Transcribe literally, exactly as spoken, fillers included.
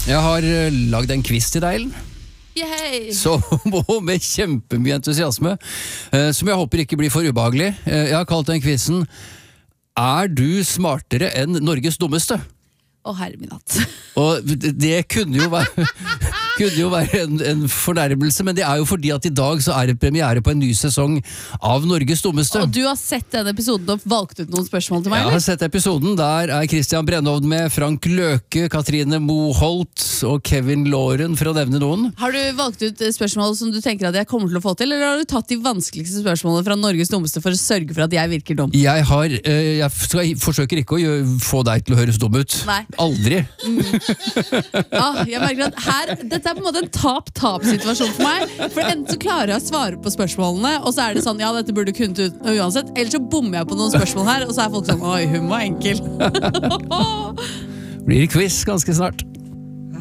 Jeg har uh, lagd en quiz til deg, Ellen. Yay! Så med kjempemye entusiasme, uh, som jeg håper ikke blir for ubehagelig. Uh, jeg har kalt den quizen Er du smartere enn Norges dummeste? Å, herre min hatt. Og det, det kunne jo være kunne jo være en, en fornærmelse, men det er jo fordi at i dag så er det premiere på en ny sesong av Norges dummeste. Og du har sett den episoden og valgt ut noen spørsmål til meg, Jeg eller? har sett episoden, der er Christian Brennhovd med, Frank Løke, Katrine Moholt og Kevin Lauren, for å nevne noen. Har du valgt ut spørsmål som du tenker at jeg kommer til å få til, eller har du tatt de vanskeligste spørsmålene fra Norges dummeste for å sørge for at jeg virker dum? Jeg har, eh, jeg skal, forsøker ikke å gjøre, få deg til å høres dum ut. Nei. Aldri. Mm. Ah, jeg merker at her, dette er på en måte en tap-tap-situasjon for meg. For enten så klarer jeg å svare på spørsmålene, og så er det sånn, ja, dette burde kunnet ut uansett. Eller så bommer jeg på noen spørsmål her, og så er folk sånn, oi, hun var enkel. Blir quiz ganske snart.